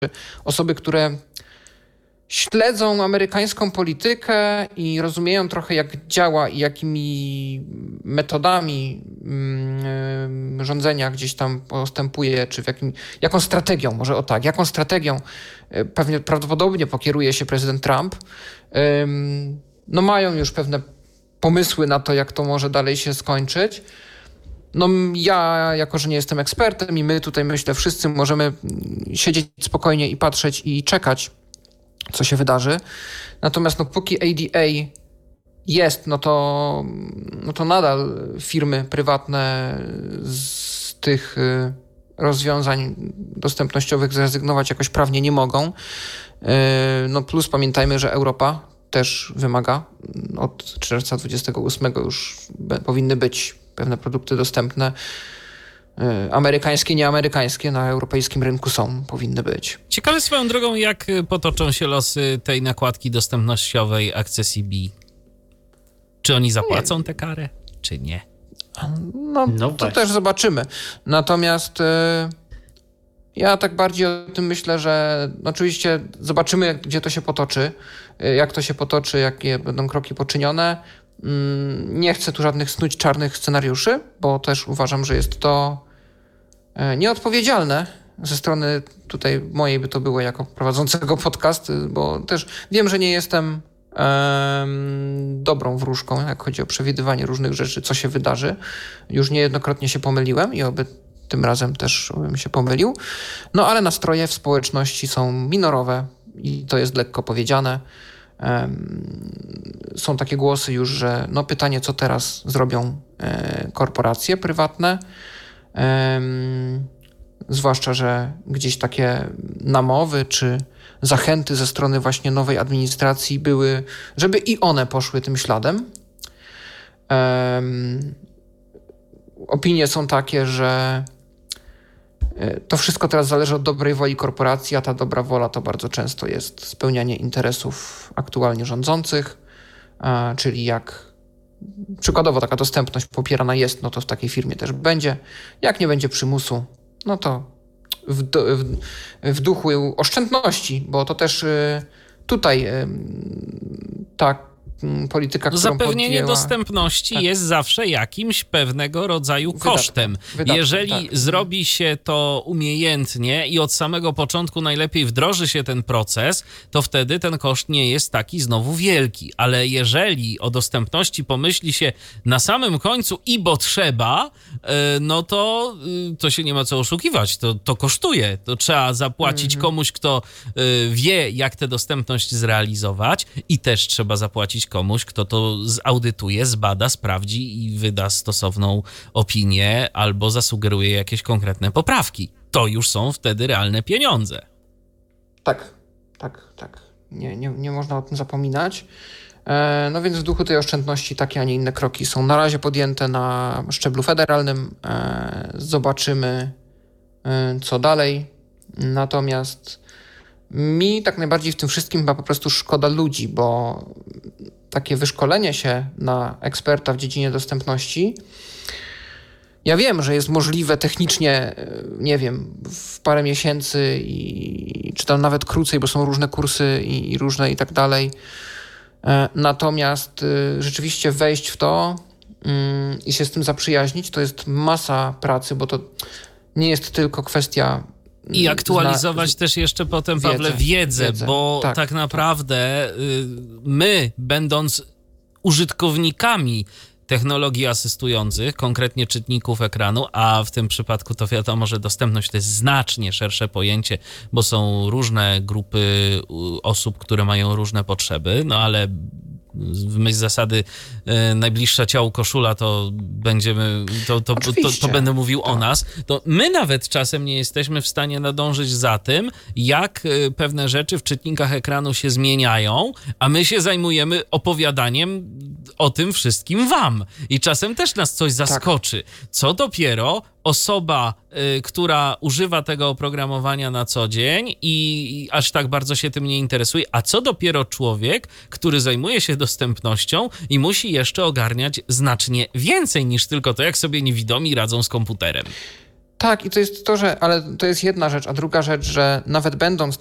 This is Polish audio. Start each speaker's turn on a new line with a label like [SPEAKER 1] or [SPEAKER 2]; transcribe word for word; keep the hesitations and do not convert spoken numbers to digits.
[SPEAKER 1] osoby, które śledzą amerykańską politykę i rozumieją trochę, jak działa i jakimi metodami mm, rządzenia gdzieś tam postępuje, czy w jakim, jaką strategią, może o tak, jaką strategią pewnie prawdopodobnie pokieruje się prezydent Trump, ym, no mają już pewne pomysły na to, jak to może dalej się skończyć. No ja, jako że nie jestem ekspertem i my tutaj, myślę, wszyscy możemy siedzieć spokojnie i patrzeć i czekać, co się wydarzy. Natomiast no, póki A D A jest, no to, no to nadal firmy prywatne z tych rozwiązań dostępnościowych zrezygnować jakoś prawnie nie mogą. No plus pamiętajmy, że Europa też wymaga. Od czerwca dwudziestego ósmego już powinny być pewne produkty dostępne. Amerykańskie, nieamerykańskie na europejskim rynku są, powinny być.
[SPEAKER 2] Ciekawe swoją drogą, jak potoczą się losy tej nakładki dostępnościowej Accessibility. Czy oni zapłacą tę karę, czy nie?
[SPEAKER 1] No, no to właśnie. Też zobaczymy. Natomiast y, ja tak bardziej o tym myślę, że no oczywiście zobaczymy, gdzie to się potoczy, y, jak to się potoczy, jakie będą kroki poczynione. Y, nie chcę tu żadnych snuć czarnych scenariuszy, bo też uważam, że jest to y, nieodpowiedzialne ze strony tutaj mojej, by to było jako prowadzącego podcast, bo też wiem, że nie jestem dobrą wróżką, jak chodzi o przewidywanie różnych rzeczy, co się wydarzy. Już niejednokrotnie się pomyliłem i oby tym razem też bym się pomylił. No ale nastroje w społeczności są minorowe i to jest lekko powiedziane. Są takie głosy już, że no pytanie, co teraz zrobią korporacje prywatne. Zwłaszcza, że gdzieś takie namowy czy zachęty ze strony właśnie nowej administracji były, żeby i one poszły tym śladem. Um, opinie są takie, że to wszystko teraz zależy od dobrej woli korporacji, a ta dobra wola to bardzo często jest spełnianie interesów aktualnie rządzących, a, czyli jak przykładowo taka dostępność popierana jest, no to w takiej firmie też będzie. Jak nie będzie przymusu, no to w, w, w duchu oszczędności, bo to też y, tutaj y, ta polityka,
[SPEAKER 2] no,
[SPEAKER 1] którą
[SPEAKER 2] zapewnienie
[SPEAKER 1] podjęła,
[SPEAKER 2] dostępności tak. jest zawsze jakimś pewnego rodzaju
[SPEAKER 1] Wydatkiem.
[SPEAKER 2] kosztem.
[SPEAKER 1] Wydatkiem,
[SPEAKER 2] Jeżeli
[SPEAKER 1] tak.
[SPEAKER 2] zrobi się to umiejętnie i od samego początku najlepiej wdroży się ten proces, to wtedy ten koszt nie jest taki znowu wielki. Ale jeżeli o dostępności pomyśli się na samym końcu i bo trzeba, no to, to się nie ma co oszukiwać. To, to kosztuje. To trzeba zapłacić mm-hmm. komuś, kto wie, jak tę dostępność zrealizować i też trzeba zapłacić komuś, kto to zaudytuje, zbada, sprawdzi i wyda stosowną opinię albo zasugeruje jakieś konkretne poprawki. To już są wtedy realne pieniądze.
[SPEAKER 1] Tak, tak, tak. Nie, nie, nie można o tym zapominać. E, no więc w duchu tej oszczędności takie, a nie inne kroki są na razie podjęte na szczeblu federalnym. E, zobaczymy, e, co dalej. Natomiast mi tak najbardziej w tym wszystkim chyba po prostu szkoda ludzi, bo takie wyszkolenie się na eksperta w dziedzinie dostępności, ja wiem, że jest możliwe technicznie, nie wiem, w parę miesięcy i, czy tam nawet krócej, bo są różne kursy i, i różne i tak dalej. Natomiast rzeczywiście wejść w to i się z tym zaprzyjaźnić, to jest masa pracy, bo to nie jest tylko kwestia
[SPEAKER 2] I aktualizować Zna... też jeszcze potem, wiedzę, Pawle, wiedzę, wiedzę. bo tak, tak naprawdę tak. my, będąc użytkownikami technologii asystujących, konkretnie czytników ekranu, a w tym przypadku to wiadomo, że dostępność to jest znacznie szersze pojęcie, bo są różne grupy osób, które mają różne potrzeby, no ale w myśl zasady e, najbliższa ciału koszula, to będziemy, to, to, to, to, to będę mówił tak. o nas, to my nawet czasem nie jesteśmy w stanie nadążyć za tym, jak e, pewne rzeczy w czytnikach ekranu się zmieniają, a my się zajmujemy opowiadaniem o tym wszystkim wam. I czasem też nas coś zaskoczy. Tak. Co dopiero osoba, y, która używa tego oprogramowania na co dzień i, i aż tak bardzo się tym nie interesuje, a co dopiero człowiek, który zajmuje się dostępnością i musi jeszcze ogarniać znacznie więcej niż tylko to, jak sobie niewidomi radzą z komputerem.
[SPEAKER 1] Tak, i to jest to, że, ale to jest jedna rzecz, a druga rzecz, że nawet będąc